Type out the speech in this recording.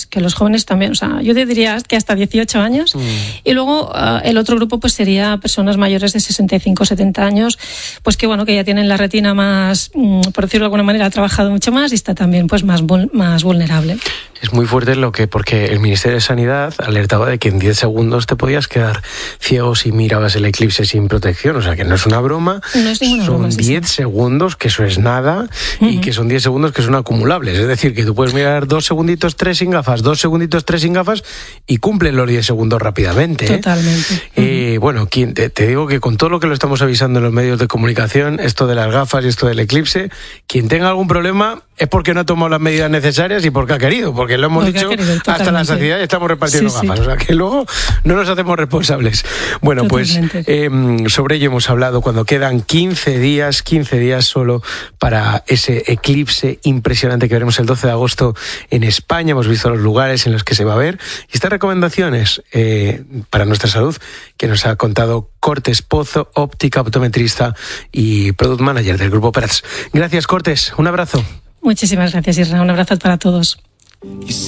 que los jóvenes también, o sea, yo te diría que hasta 18 años. Y luego el otro grupo pues sería personas mayores de 65, 70 años, pues que bueno, que ya tienen la retina más, por decirlo de alguna manera, ha trabajado mucho más y está también pues más vulnerable. Es muy fuerte porque el Ministerio de Sanidad alertaba de que en 10 segundos te podías quedar ciego si mirabas el eclipse sin protección. O sea, que no es una broma. No es ninguna broma. Son 10 segundos, que eso es nada, y que son 10 segundos que son acumulables. Es decir, que tú puedes mirar 2 segunditos, 3 sin gafas, 2 segunditos, 3 sin gafas, y cumplen los 10 segundos rápidamente. Totalmente. Bueno, te digo que con todo lo que lo estamos avisando en los medios de comunicación, esto de las gafas y esto del eclipse, quien tenga algún problema es porque no ha tomado las medidas necesarias y porque ha querido, porque lo hemos dicho hasta la saciedad y estamos repartiendo gafas. Sí. O sea que luego no nos hacemos responsables. Bueno, totalmente. Pues sobre ello hemos hablado cuando quedan 15 días solo para ese eclipse impresionante que veremos el 12 de agosto en España. Hemos visto los lugares en los que se va a ver. Y estas recomendaciones para nuestra salud que nos ha contado Cortés Pozo, óptica, optometrista y product manager del Grupo Prats. Gracias, Cortés. Un abrazo. Muchísimas gracias, Isra. Un abrazo para todos.